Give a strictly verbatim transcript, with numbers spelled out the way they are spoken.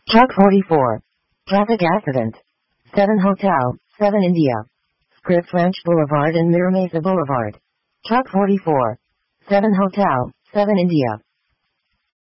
Truck forty-four. Traffic accident. seven Hotel, seven India. Script French Boulevard and Mira Mesa Boulevard. Truck forty-four. seven Hotel, seven India.